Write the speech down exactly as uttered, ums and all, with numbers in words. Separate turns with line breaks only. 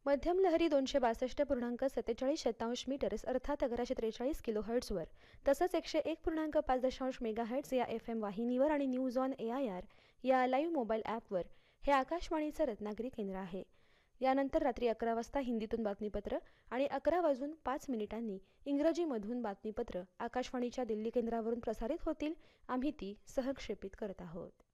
मध्यम लहरी दोनशे बासष्ट पूर्णांक सत्तेचाळीस शतांश मीटर्स अर्थात अकराशे त्रेचाळीस किलो हर्ट्झवर तसंच एकशे एक पूर्णांक पाच दशांश मेगा हर्ट्झ या एफ एम वाहिनीवर आणि news on A I R या लाईव्ह मोबाईल ॲपवर हे आकाशवाणीचं रत्नागिरी केंद्र आहे. यानंतर रात्री अकरा वाजता हिंदीतून बातमीपत्र आणि अकरा वाजून पाच मिनिटांनी इंग्रजीमधून बातमीपत्र आकाशवाणीच्या दिल्ली केंद्रावरून प्रसारित होतील. आम्ही ती सहक्षेपित करत आहोत.